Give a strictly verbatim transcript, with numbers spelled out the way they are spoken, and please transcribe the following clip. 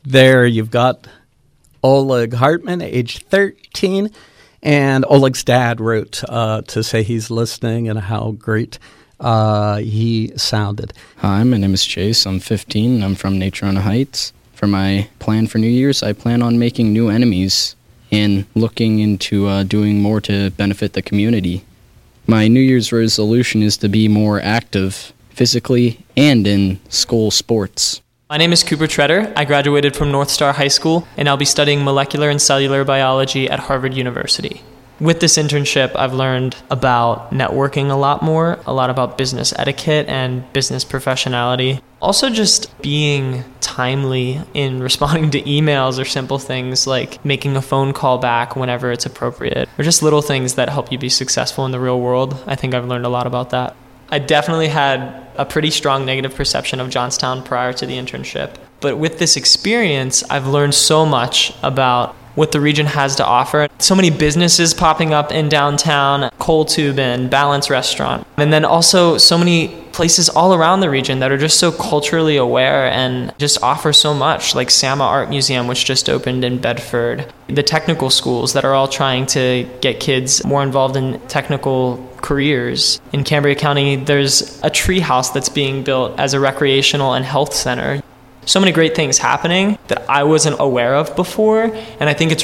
There you've got Oleg Hartman, age thirteen, and Oleg's dad wrote uh, to say he's listening and how great uh, he sounded. Hi, my name is Chase. I'm fifteen, and I'm from Natrona Heights. For my plan for New Year's, I plan on making new enemies and looking into uh, doing more to benefit the community. My New Year's resolution is to be more active physically and in school sports. My name is Cooper Treader. I graduated from North Star High School, and I'll be studying molecular and cellular biology at Harvard University. With this internship, I've learned about networking a lot more, a lot about business etiquette and business professionality. Also just being timely in responding to emails or simple things like making a phone call back whenever it's appropriate, or just little things that help you be successful in the real world. I think I've learned a lot about that. I definitely had a pretty strong negative perception of Johnstown prior to the internship. But with this experience, I've learned so much about what the region has to offer. So many businesses popping up in downtown, Coal Tubin, Balance Restaurant, and then also so many places all around the region that are just so culturally aware and just offer so much, like Sama Art Museum, which just opened in Bedford. The technical schools that are all trying to get kids more involved in technical careers. In Cambria County, there's a tree house that's being built as a recreational and health center. So many great things happening that I wasn't aware of before, and I think it's